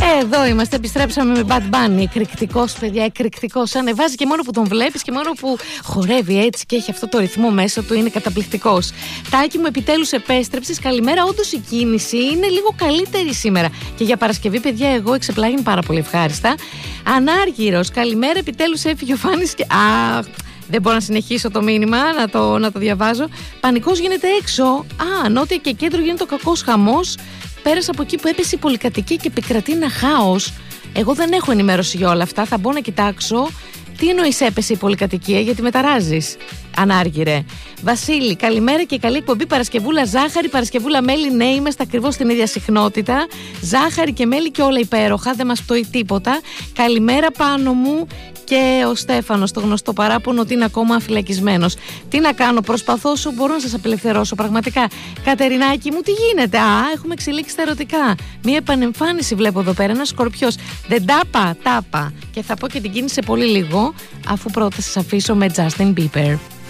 Εδώ είμαστε, επιστρέψαμε με Bad Bunny. Εκρηκτικός, παιδιά, εκρηκτικός. Ανεβάζει και μόνο που τον βλέπεις και μόνο που χορεύει έτσι και έχει αυτό το ρυθμό μέσα του, είναι καταπληκτικός. Τάκη μου, επιτέλους επέστρεψες. Καλημέρα. Όντως η κίνηση είναι λίγο καλύτερη σήμερα. Και για Παρασκευή, παιδιά, εγώ εξεπλάγην πάρα πολύ ευχάριστα. Ανάργυρος, καλημέρα. Επιτέλους έφυγε ο Φάνης και. Αχ, δεν μπορώ να συνεχίσω το μήνυμα, να το διαβάζω. Πανικός γίνεται έξω. Νότια και κέντρο γίνεται ο κακός χαμός. Πέρασα από εκεί που έπεσε η πολυκατοικία και επικρατεί ένα χάος. Εγώ δεν έχω ενημέρωση για όλα αυτά. Θα μπω να κοιτάξω. Τι εννοείς έπεσε η πολυκατοικία, γιατί μεταράζεις, Ανάργυρε. Βασίλη, καλημέρα και καλή εκπομπή. Παρασκευούλα ζάχαρη, Παρασκευούλα μέλι. Ναι, είμαστε ακριβώς στην ίδια συχνότητα. Ζάχαρη και μέλι και όλα υπέροχα. Δεν μας πτωεί τίποτα. Καλημέρα πάνω μου. Και ο Στέφανος, το γνωστό παράπονο ότι είναι ακόμα αφυλακισμένος. Τι να κάνω, προσπαθώ όσο μπορώ να σας απελευθερώσω πραγματικά. Κατερινάκη μου, τι γίνεται? Έχουμε εξελίξει τα ερωτικά. Μία επανεμφάνιση βλέπω εδώ πέρα, ένα σκορπιός. Δεν τάπα. Και θα πω και την κίνηση σε πολύ λίγο, αφού πρώτα σας αφήσω με Justin Bieber.